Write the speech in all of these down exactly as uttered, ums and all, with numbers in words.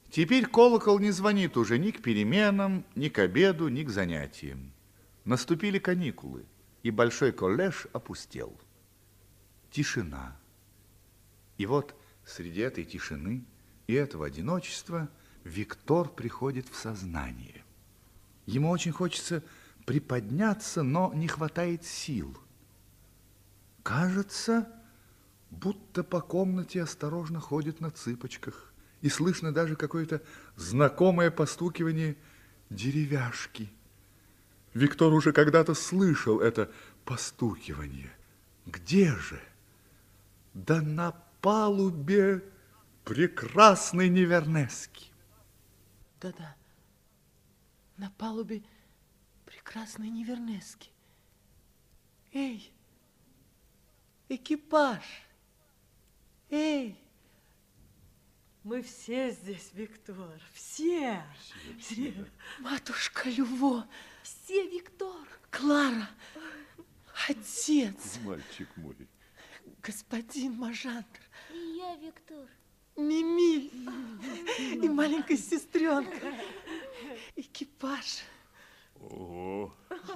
Теперь колокол не звонит уже ни к переменам, ни к обеду, ни к занятиям. Наступили каникулы, и большой коллеж опустел. Тишина. И вот среди этой тишины и этого одиночества Виктор приходит в сознание. Ему очень хочется приподняться, но не хватает сил. Кажется, будто по комнате осторожно ходит на цыпочках, и слышно даже какое-то знакомое постукивание деревяшки. Виктор уже когда-то слышал это постукивание. Где же? Да на палубе прекрасной Невернески. Да-да, на палубе прекрасной Невернески. Эй, экипаж! Эй! Мы все здесь, Виктор, все. Все, все. Матушка Люво. Все, Виктор. Клара. Отец. Мальчик мой. Господин Мажандр. И я, Виктор. Мимиль. И маленькая сестренка. Экипаж. Ого.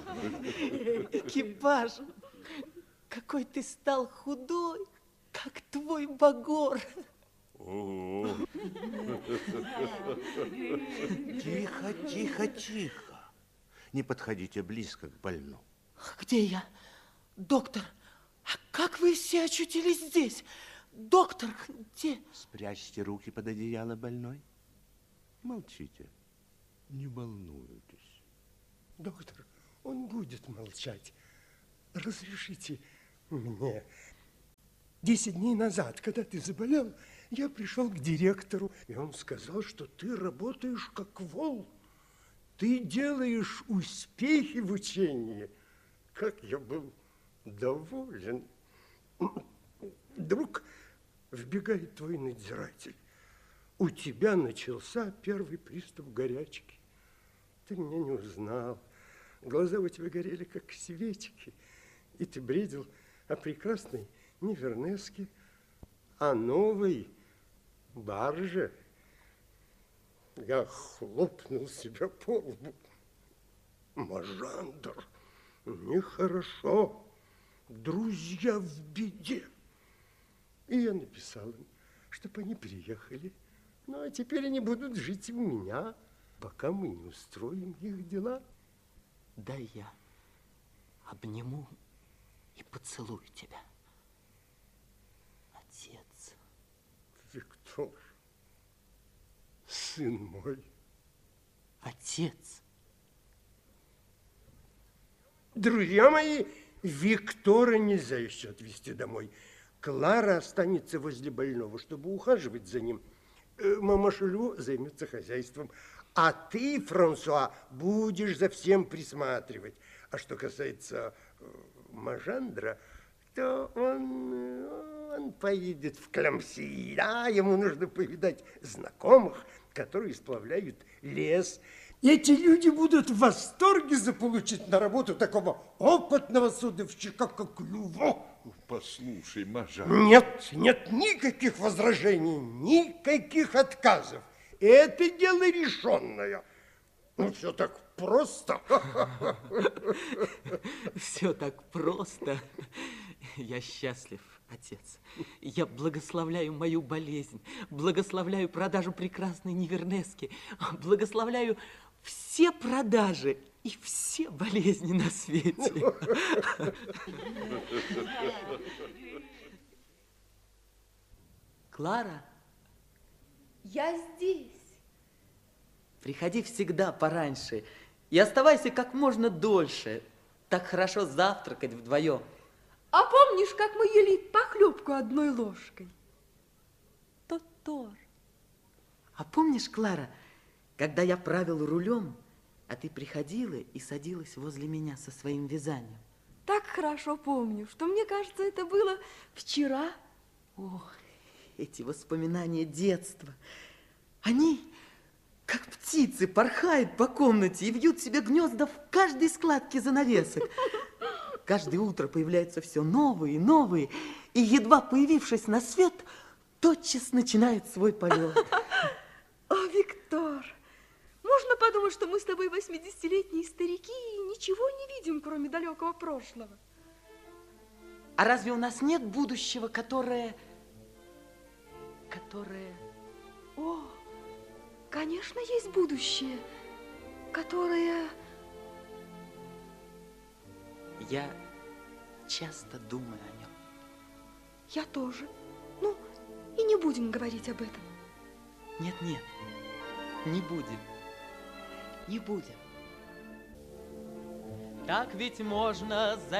Экипаж. Какой ты стал худой, как твой багор. Ого. Тихо, тихо, тихо. Не подходите близко к больному. Где я? Доктор, а как вы все очутились здесь? Доктор, где? Спрячьте руки под одеяло больной. Молчите. Не волнуйтесь. Доктор, он будет молчать. Разрешите мне. Десять дней назад, когда ты заболел, я пришел к директору, и он сказал, что ты работаешь как вол. Ты делаешь успехи в учении. Как я был доволен. Вдруг вбегает твой надзиратель. У тебя начался первый приступ горячки. Ты меня не узнал. Глаза у тебя горели, как свечки. И ты бредил о прекрасной Невернеске, о новой барже. Я хлопнул себя по лбу. Мажандр, нехорошо. Друзья в беде. И я написал им, чтобы они приехали. Ну, а теперь они будут жить у меня, пока мы не устроим их дела. Дай я обниму и поцелую тебя. Отец. Виктор, сын мой. Отец. Друзья мои, Виктора нельзя еще отвезти домой. Клара останется возле больного, чтобы ухаживать за ним. Мамаша Лю займется хозяйством. А ты, Франсуа, будешь за всем присматривать. А что касается Мажандра, то он, он поедет в Кламси. Да, ему нужно повидать знакомых, которые сплавляют лес. Эти люди будут в восторге заполучить на работу такого опытного судовщика, как Люво. Послушай, Мажа. Нет, нет никаких возражений, никаких отказов. Это дело решенное. Ну, все так просто. Все так просто. Я счастлив, отец. Я благословляю мою болезнь, благословляю продажу прекрасной Невернески, благословляю все продажи и все болезни на свете. Клара? Я здесь. Приходи всегда пораньше и оставайся как можно дольше. Так хорошо завтракать вдвоем. А помнишь, как мы ели похлебку одной ложкой? Тот-тор. А помнишь, Клара, когда я правил рулем, а ты приходила и садилась возле меня со своим вязанием? Так хорошо помню, что мне кажется, это было вчера. О, эти воспоминания детства. Они, как птицы, порхают по комнате и вьют себе гнезда в каждой складке занавесок. Каждое утро появляются все новые и новые, и, едва появившись на свет, тотчас начинает свой полет. О, Виктор! Можно подумать, что мы с тобой восьмидесятилетние старики и ничего не видим, кроме далекого прошлого. А разве у нас нет будущего, которое... которое... О, конечно, есть будущее, которое... Я часто думаю о нем. Я тоже. Ну, и не будем говорить об этом. Нет, нет, не будем. Не будем. Так ведь можно за